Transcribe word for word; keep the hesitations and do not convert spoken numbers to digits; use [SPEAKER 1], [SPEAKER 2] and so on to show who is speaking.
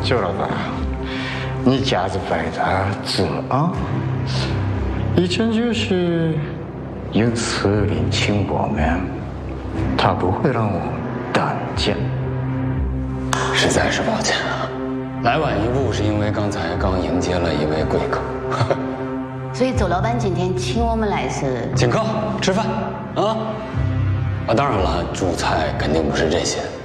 [SPEAKER 1] 周老大，你架子摆的字啊，一听就是有此令请我们，他不会让我单见。
[SPEAKER 2] 实在是抱歉啊，来晚一步是因为刚才刚迎接了一位贵客。
[SPEAKER 3] 所以周老板今天请我们来是
[SPEAKER 2] 请客吃饭啊。啊，当然了，主菜肯定不是这些。